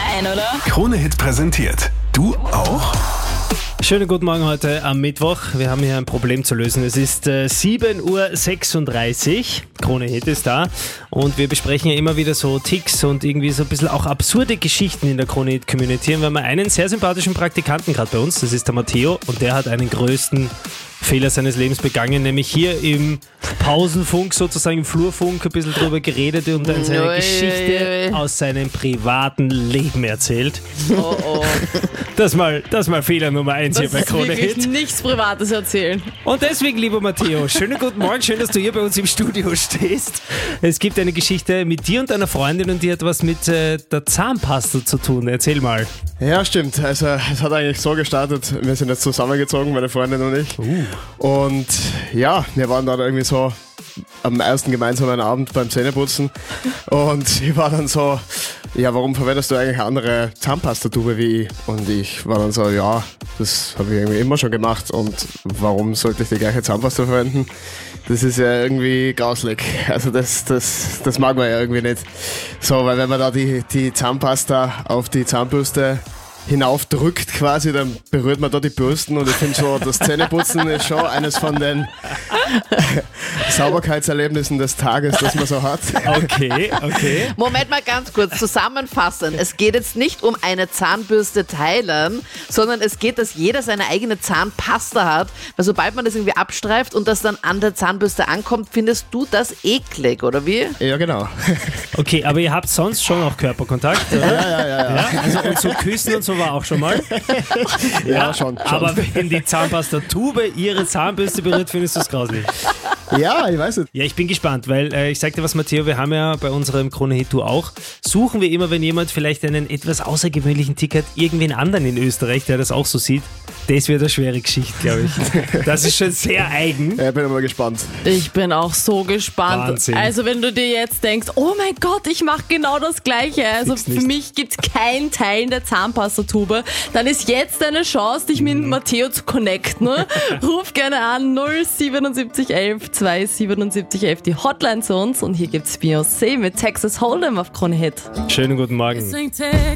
Nein, oder? Krone-Hit präsentiert. Du auch? Schönen guten Morgen heute am Mittwoch. Wir haben hier ein Problem zu lösen. Es ist 7:36 Uhr. Krone-Hit ist da. Und wir besprechen ja immer wieder so Ticks und irgendwie so ein bisschen auch absurde Geschichten in der Krone-Hit-Community. Und wir haben einen sehr sympathischen Praktikanten gerade bei uns. Das ist der Matteo. Und der hat einen größten Fehler seines Lebens begangen, nämlich hier im Pausenfunk, sozusagen im Flurfunk, ein bisschen drüber geredet und dann seine Geschichte aus seinem privaten Leben erzählt. Oh oh. Das mal Fehler Nummer 1 hier bei Krone Wirklich Hit. nichts Privates erzählen. Und deswegen, lieber Matteo, schönen guten Morgen, schön, dass du hier bei uns im Studio stehst. Es gibt eine Geschichte mit dir und deiner Freundin und die hat was mit der Zahnpasta zu tun. Erzähl mal. Ja, stimmt. Also es hat eigentlich so gestartet, wir sind jetzt zusammengezogen, meine Freundin und ich. Und ja, wir waren dann irgendwie so am ersten gemeinsamen Abend beim Zähneputzen und sie war dann so, ja, warum verwendest du eigentlich eine andere Zahnpastatube wie ich? Und ich war dann so, ja, das habe ich irgendwie immer schon gemacht und warum sollte ich die gleiche Zahnpasta verwenden? Das ist ja irgendwie grauslig. Also das mag man ja irgendwie nicht. So, weil wenn man da die Zahnpasta auf die Zahnbürste hinaufdrückt quasi, dann berührt man da die Bürsten und ich finde so, das Zähneputzen ist schon eines von den Sauberkeitserlebnissen des Tages, das man so hat. Okay. Moment mal ganz kurz, zusammenfassen. Es geht jetzt nicht um eine Zahnbürste teilen, sondern es geht, dass jeder seine eigene Zahnpasta hat, weil sobald man das irgendwie abstreift und das dann an der Zahnbürste ankommt, findest du das eklig, oder wie? Ja, genau. Okay, aber ihr habt sonst schon auch Körperkontakt, oder? Ja. Also und so Küssen und so war auch schon mal. Ja, schon. Aber wenn die Zahnpastatube ihre Zahnbürste berührt, findest du es grauslich. Ja, ich weiß nicht. Ja, ich bin gespannt, weil ich sag dir was, Matteo, wir haben ja bei unserem Krone-Hit Du auch, suchen wir immer, wenn jemand vielleicht einen etwas außergewöhnlichen Tick hat, irgendwen anderen in Österreich, der das auch so sieht. Das wird eine schwere Geschichte, glaube ich. Das ist schon sehr eigen. Ja, ich bin mal gespannt. Ich bin auch so gespannt. Wahnsinn. Also wenn du dir jetzt denkst, oh mein Gott, ich mache genau das Gleiche. Also Gibt's für nicht. mich gibt es kein Teilen der Zahnpastatube. Dann ist jetzt deine Chance, dich mit Matteo zu connecten. Ne? Ruf gerne an 07711 27711 die Hotline zu uns. Und hier gibt's Beyoncé mit Texas Hold'em auf Krone Hit. Schönen guten Morgen.